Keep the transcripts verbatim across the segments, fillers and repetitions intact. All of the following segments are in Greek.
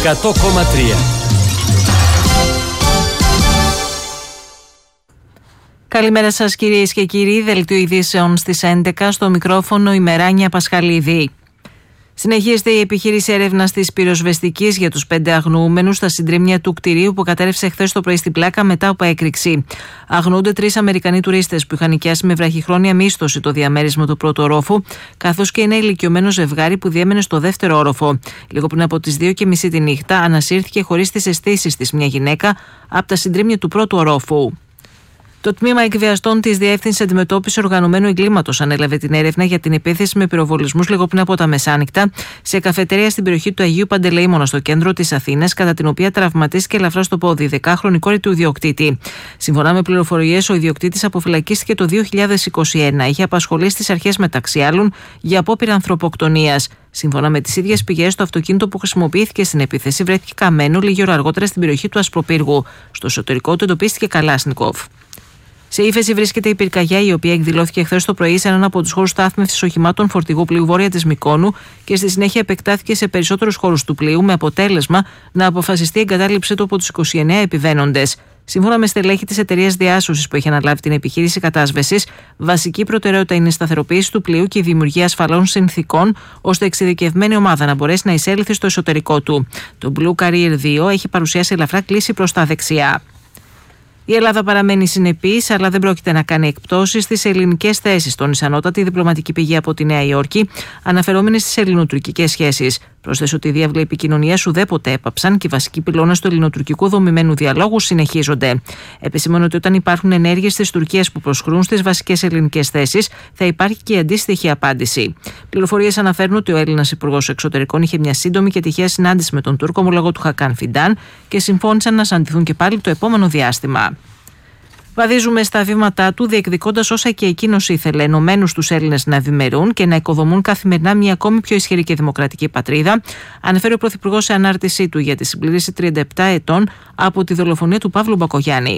εκατό κόμμα τρία. Καλημέρα σας κυρίες και κύριοι, δελτίο ειδήσεων στις έντεκα, στο μικρόφωνο η Μεράνια Πασχαλίδη. Συνεχίζεται η επιχείρηση έρευνας της πυροσβεστικής για τους πέντε αγνοούμενους στα συντρίμμια του κτηρίου που κατέρευσε χθες το πρωί στην Πλάκα μετά από έκρηξη. Αγνοούνται τρεις Αμερικανοί τουρίστες που είχαν νοικιάσει με βραχυχρόνια μίσθωση το διαμέρισμα του πρώτου ορόφου, καθώς και ένα ηλικιωμένο ζευγάρι που διέμενε στο δεύτερο όροφο. Λίγο πριν από τις δύο και μισή τη νύχτα, ανασύρθηκε χωρίς τις αισθήσεις της μια γυναίκα από τα συντρίμμια του πρώτου ορόφου. Το τμήμα εκβιαστών της Διεύθυνσης Αντιμετώπισης Οργανωμένου Εγκλήματος ανέλαβε την έρευνα για την επίθεση με πυροβολισμούς λίγο πριν από τα μεσάνυχτα σε καφετέρια στην περιοχή του Αγίου Παντελεήμωνα στο κέντρο της Αθήνας, κατά την οποία τραυματίστηκε ελαφρά στο πόδι η δεκάχρονη κόρη του ιδιοκτήτη. Σύμφωνα με πληροφορίες, ο ιδιοκτήτης αποφυλακίστηκε το δύο χιλιάδες είκοσι ένα. Είχε απασχολήσει στις αρχές μεταξύ άλλων για απόπειρα ανθρωποκτονίας. Σύμφωνα με τις ίδιες πηγές, το αυτοκίνητο που χρησιμοποιήθηκε στην επίθεση βρέθηκε καμένο λίγη ώρα αργότερα στην περιοχή του Ασπροπύργου. Στο εσωτερικό του εντοπίστηκε Καλάσνικοφ. Σε ύφεση βρίσκεται η πυρκαγιά, η οποία εκδηλώθηκε χθες το πρωί σε έναν από τους χώρους στάθμευσης οχημάτων φορτηγού πλοίου βόρεια της Μυκόνου και στη συνέχεια επεκτάθηκε σε περισσότερους χώρους του πλοίου, με αποτέλεσμα να αποφασιστεί η εγκατάλειψή του από τους είκοσι εννέα επιβαίνοντες. Σύμφωνα με στελέχη της εταιρείας διάσωσης που έχει αναλάβει την επιχείρηση κατάσβεσης, βασική προτεραιότητα είναι η σταθεροποίηση του πλοίου και η δημιουργία ασφαλών συνθήκων, ώστε εξειδικευμένη ομάδα να μπορέσει να εισέλθει στο εσωτερικό του. Το Blue Carrier δύο έχει παρουσιάσει ελαφρά κλίση προς τα δεξιά. Η Ελλάδα παραμένει συνεπής, αλλά δεν πρόκειται να κάνει εκπτώσεις στις ελληνικές θέσεις, τόνισε ανώτατη διπλωματική πηγή από τη Νέα Υόρκη, αναφερόμενη στις ελληνοτουρκικές σχέσεις. Πρόσθεσε ότι οι διάβλοι επικοινωνίας ουδέποτε έπαψαν και οι βασικοί πυλώνες του ελληνοτουρκικού δομημένου διαλόγου συνεχίζονται. Επισημώνει ότι όταν υπάρχουν ενέργειες της Τουρκίας που προσκρούν στις βασικές ελληνικές θέσεις, θα υπάρχει και η αντίστοιχη απάντηση. Πληροφορίες αναφέρουν ότι ο Έλληνας Υπουργός Εξωτερικών είχε μια σύντομη και τυχαία συνάντηση με τον Τούρκο ομολογό του Χακάν Φιντάν και συμφώνησαν να συναντηθούν και πάλι το επόμενο διάστημα. Βαδίζουμε στα βήματά του, διεκδικώντας όσα και εκείνος ήθελε, ενωμένους τους Έλληνες να ευημερούν και να οικοδομούν καθημερινά μια ακόμη πιο ισχυρή και δημοκρατική πατρίδα, αναφέρει ο Πρωθυπουργός σε ανάρτησή του για τη συμπλήρωση τριάντα επτά ετών από τη δολοφονία του Παύλου Μπακογιάννη.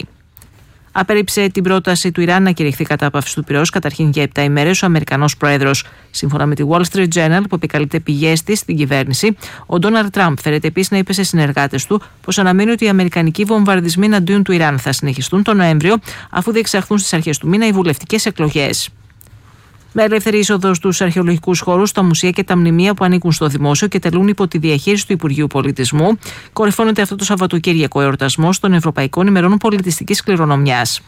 Απέρριψε την πρόταση του Ιράν να κηρυχθεί κατάπαυση του πυρός καταρχήν για επτά ημέρες ο Αμερικανός Πρόεδρος. Σύμφωνα με τη Wall Street Journal, που επικαλείται πηγές της στην κυβέρνηση, ο Ντόναλντ Τραμπ φέρεται επίσης να είπε σε συνεργάτες του πως αναμένει ότι οι αμερικανικοί βομβαρδισμοί εναντίον του Ιράν θα συνεχιστούν τον Νοέμβριο, αφού διεξαχθούν στις αρχές του μήνα οι βουλευτικές εκλογές. Με ελεύθερη είσοδο στους αρχαιολογικούς χώρους, τα μουσεία και τα μνημεία που ανήκουν στο δημόσιο και τελούν υπό τη διαχείριση του Υπουργείου Πολιτισμού, κορυφώνεται αυτό το Σαββατοκύριακο εορτασμός των Ευρωπαϊκών ημερών πολιτιστικής κληρονομιάς.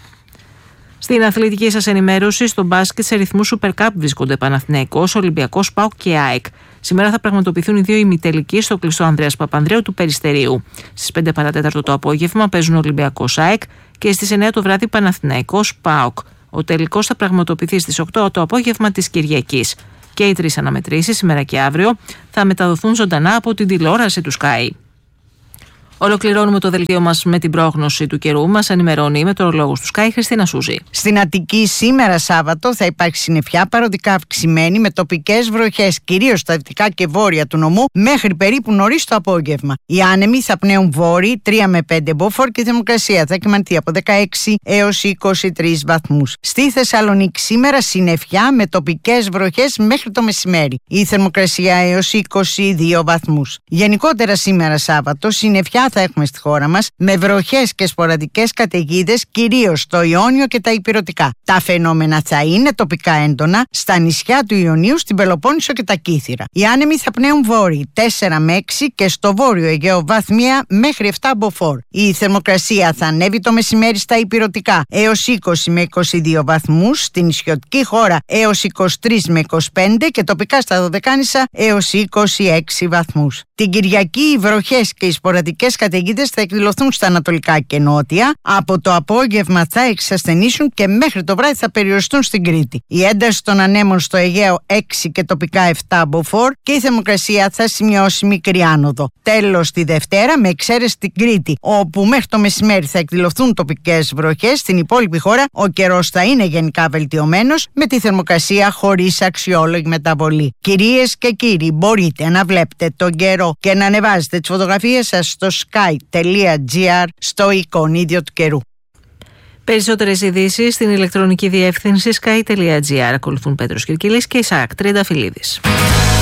Στην αθλητική σας ενημέρωση, στο μπάσκετ σε ρυθμού Super Cup βρίσκονται Παναθηναϊκός, Ολυμπιακός, ΠΑΟΚ και ΑΕΚ. Σήμερα θα πραγματοποιηθούν οι δύο ημιτελικοί στο κλειστό Ανδρέας Παπανδρέου του Περιστερίου. Στις πέντε παρά τέταρτο το απόγευμα παίζουν Ολυμπιακός ΑΕΚ και στις εννέα το βράδυ Παναθηναϊκός, ΠΑΟΚ. Ο τελικός θα πραγματοποιηθεί στις οκτώ το απόγευμα της Κυριακής. Και οι τρεις αναμετρήσεις, σήμερα και αύριο, θα μεταδοθούν ζωντανά από την τηλεόραση του Sky. Ολοκληρώνουμε το δελτίο μας με την πρόγνωση του καιρού. Μας ενημερώνει η μετεωρολόγος του Sky, Χριστίνα Σούζη. Στην Αττική σήμερα Σάββατο θα υπάρξει συννεφιά παροδικά αυξημένη με τοπικές βροχές, κυρίως στα δυτικά και βόρεια του νομού, μέχρι περίπου νωρίς το απόγευμα. Οι άνεμοι θα πνέουν βόρειοι τρία με πέντε μποφόρ και η θερμοκρασία θα κυμανθεί από δεκαέξι έως είκοσι τρεις βαθμούς. Στη Θεσσαλονίκη σήμερα συννεφιά με τοπικές βροχές μέχρι το μεσημέρι. Η θερμοκρασία έως είκοσι δύο βαθμούς. Γενικότερα σήμερα Σάββατο συννεφιά θα έχουμε στη χώρα μας, με βροχές και σποραδικές καταιγίδες, κυρίως στο Ιόνιο και τα Ηπειρωτικά. Τα φαινόμενα θα είναι τοπικά έντονα στα νησιά του Ιωνίου, στην Πελοπόννησο και τα Κύθυρα. Οι άνεμοι θα πνέουν βόρειοι τέσσερα με έξι και στο βόρειο Αιγαίο βαθμία μέχρι επτά μποφόρ. Η θερμοκρασία θα ανέβει το μεσημέρι στα Ηπειρωτικά έως είκοσι με είκοσι δύο βαθμούς, στην νησιωτική χώρα έως είκοσι τρεις με είκοσι πέντε και τοπικά στα Δωδεκάνησα έως είκοσι έξι βαθμούς. Την Κυριακή οι βροχές και οι σποραδικές καταιγίδες θα εκδηλωθούν στα ανατολικά και νότια. Από το απόγευμα θα εξασθενήσουν και μέχρι το βράδυ θα περιοριστούν στην Κρήτη. Η ένταση των ανέμων στο Αιγαίο έξι και τοπικά επτά μποφόρ και η θερμοκρασία θα σημειώσει μικρή άνοδο. Τέλος τη Δευτέρα, με εξαίρεση την Κρήτη, όπου μέχρι το μεσημέρι θα εκδηλωθούν τοπικές βροχές, στην υπόλοιπη χώρα ο καιρός θα είναι γενικά βελτιωμένος, με τη θερμοκρασία χωρίς αξιόλογη μεταβολή. Κυρίες και κύριοι, μπορείτε να βλέπετε τον καιρό και να ανεβάζετε τις φωτογραφίες σας στο sky τελεία gr στο εικονίδιο του καιρού. Περισσότερες ειδήσεις στην ηλεκτρονική διεύθυνση sky τελεία gr. Ακολουθούν Πέτρος Κυρκυλής και Ισαάκ Τριανταφυλλίδης.